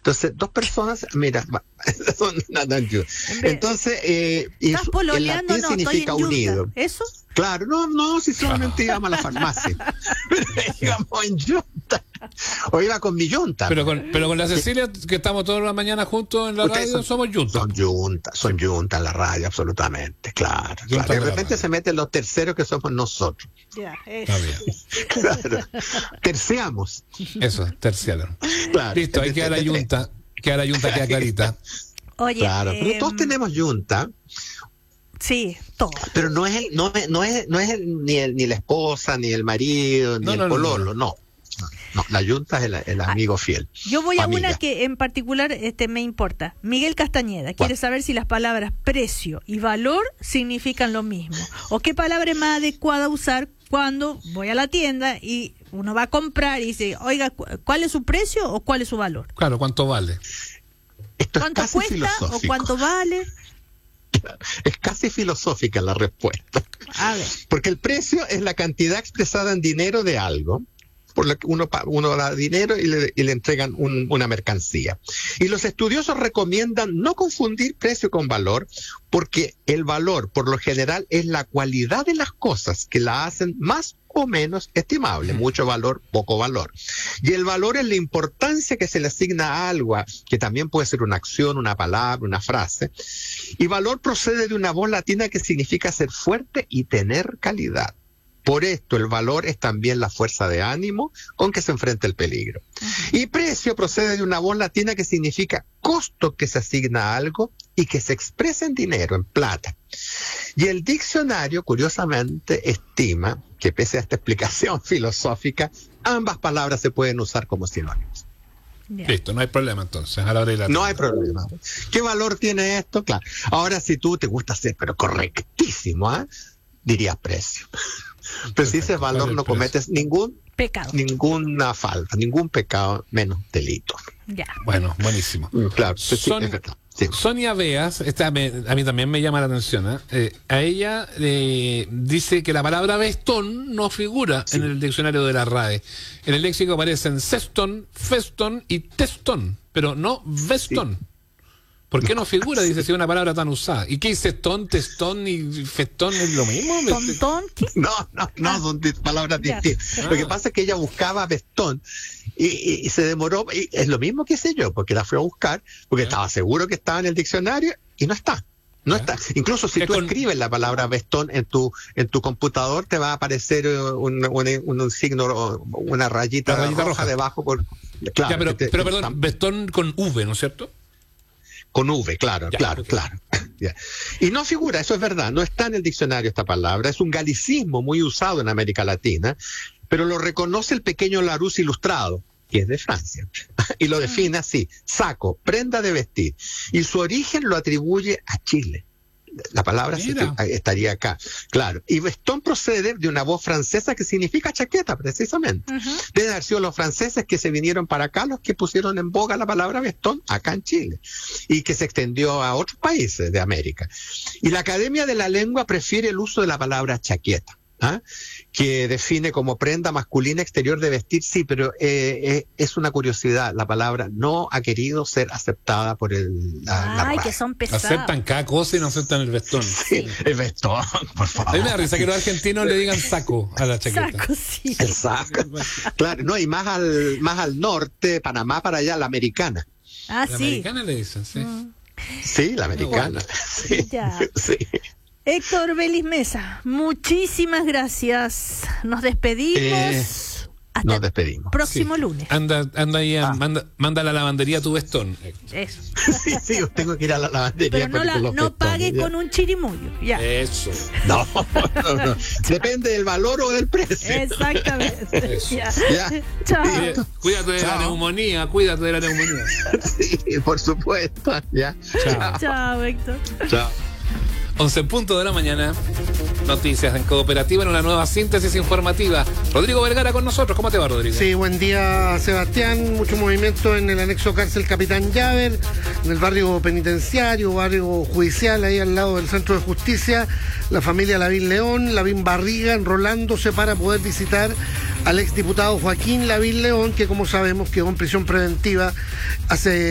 Entonces, dos personas, mira, son entonces, ¿Estás en pololeando? latín No, significa estoy en unido. yunta. ¿Eso? Claro, no, si solamente íbamos a la farmacia. Pero íbamos en yunta. O iba con mi yunta. Pero con la Cecilia, que estamos todas las mañanas juntos en la radio, somos yuntas. Son yuntas en la radio, absolutamente, claro. Yunta De de la repente radio. se meten los terceros que somos nosotros. Ya, Está bien. Claro. Terciamos. Eso, terciaron. Claro. Listo, ahí queda la yunta, queda clarita. Oye, Claro, pero todos tenemos yunta. Sí, todo. Pero no es ni la esposa, ni el marido, ni el pololo, no. No, la yunta es el amigo fiel. Yo voy a amiga. una que en particular me importa. Miguel Castañeda quiere saber si las palabras precio y valor significan lo mismo. O qué palabra es más adecuada usar cuando voy a la tienda y uno va a comprar y dice, oiga, ¿cuál es su precio o cuál es su valor? Claro, ¿cuánto vale? Esto es ¿Cuánto casi cuesta filosófico. o cuánto vale? Es casi filosófica la respuesta. A ver. Porque el precio es la cantidad expresada en dinero de algo, por lo que uno da dinero y le entregan una mercancía. Y los estudiosos recomiendan no confundir precio con valor, porque el valor, por lo general, es la cualidad de las cosas que la hacen más o menos estimable, mucho valor, poco valor. Y el valor es la importancia que se le asigna a algo, que también puede ser una acción, una palabra, una frase. Y valor procede de una voz latina que significa ser fuerte y tener calidad. Por esto el valor es también la fuerza de ánimo con que se enfrenta el peligro. Y precio procede de una voz latina que significa costo que se asigna a algo y que se expresa en dinero, en plata. Y el diccionario, curiosamente, estima que pese a esta explicación filosófica, ambas palabras se pueden usar como sinónimos. Ya. Listo, no hay problema entonces. A la hora de la No hay problema. ¿Qué valor tiene esto? Claro. Ahora, si tú te gusta ser, pero correctísimo, dirías precio. Pero si dices valor, no cometes ninguna falta, ningún pecado, menos delito. Ya. Bueno, buenísimo. Claro, es verdad. Sí. Sonia Beas, a mí también me llama la atención, a ella dice que la palabra vestón no figura en el diccionario de la RAE. En el léxico aparecen cestón, festón y testón, pero no vestón. Sí. ¿Por qué no figura? Dice, si es una palabra tan usada. ¿Y qué dice testón, testón y festón? ¿Es lo mismo? ¿Tontón? ¿Qué? No, son palabras distintas. Lo que pasa es que ella buscaba vestón y se demoró, y es lo mismo que hice yo, porque la fui a buscar, porque estaba seguro que estaba en el diccionario y no está. No está. Incluso si tú escribes la palabra vestón en tu computador, te va a aparecer un signo, una rayita roja debajo. Claro, pero perdón, vestón con V, ¿no es cierto? Con V, claro. Ya. Y no figura, eso es verdad, no está en el diccionario esta palabra, es un galicismo muy usado en América Latina, pero lo reconoce el pequeño Larousse Ilustrado, que es de Francia, y lo define así: saco, prenda de vestir, y su origen lo atribuye a Chile. La palabra estaría acá, claro. Y vestón procede de una voz francesa que significa chaqueta, precisamente. Deben haber sido los franceses que se vinieron para acá los que pusieron en boga la palabra vestón acá en Chile, y que se extendió a otros países de América. Y la Academia de la Lengua prefiere el uso de la palabra chaqueta, que define como prenda masculina exterior de vestir, sí, pero es una curiosidad, la palabra no ha querido ser aceptada por la RAE. Que son pesados. Aceptan cada cosa y no aceptan el vestón. Sí, el vestón, por favor. A mí me da risa que los argentinos le digan saco a la chaqueta. Saco, sí. El saco. Claro, no, y más al norte, Panamá para allá, la americana. La Sí. americana le dicen, sí. Sí, la americana. Sí. Ya. Sí. Héctor Belis Mesa, muchísimas gracias. Nos despedimos. Hasta Nos despedimos. próximo lunes. Anda ahí, manda a la lavandería tu vestón. Eso. Sí, tengo que ir a la lavandería. Pero no pague con un chirimullo. Ya. Eso. No. Depende del valor o del precio. Exactamente. Eso. Ya. Chao. Cuídate de la neumonía, cuídate de la neumonía. Sí, por supuesto. Ya. Chao, Héctor. Chao. 11:00 de la mañana. Noticias en Cooperativa en una nueva síntesis informativa. Rodrigo Vergara con nosotros. ¿Cómo te va, Rodrigo? Sí, buen día, Sebastián. Mucho movimiento en el anexo cárcel Capitán Llaver, en el barrio penitenciario, barrio judicial, ahí al lado del Centro de Justicia. La familia Lavín León, Lavín Barriga, enrolándose para poder visitar al exdiputado Joaquín Lavín León, que como sabemos quedó en prisión preventiva hace